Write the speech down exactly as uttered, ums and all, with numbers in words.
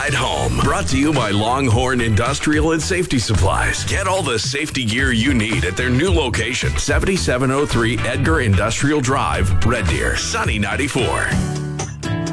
ride home. Brought to you by Longhorn Industrial and Safety Supplies. Get all the safety gear you need at their new location, seventy-seven oh three Edgar Industrial Drive, Red Deer, Sunny ninety-four.